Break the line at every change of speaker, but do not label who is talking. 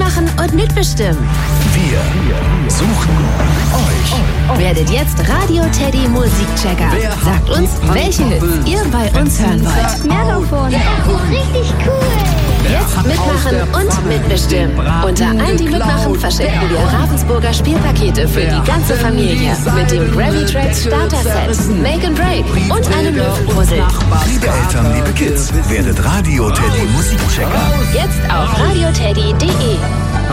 Mitmachen und mitbestimmen.
Wir suchen euch.
Werdet jetzt Radio Teddy Musikchecker. Sagt uns, welche Hits ihr bei uns hören wollt.
Megafon. Richtig cool.
Jetzt mitmachen und mitbestimmen. Unter allen, die mitmachen, verschenken wir Ravensburger Spielpakete für die ganze Familie. Mit dem Grammy Tracks Starter Set, Make and Break und einem Löwenpuzzle.
Liebe Eltern, liebe Kids, werdet Radio Teddy Musikchecker.
Jetzt auf radioteddy.de.